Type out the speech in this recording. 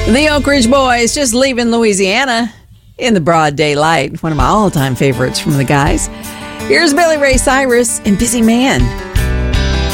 The Oak Ridge Boys just leaving Louisiana in the broad daylight. One of my all-time favorites from the guys. Here's Billy Ray Cyrus and Busy Man.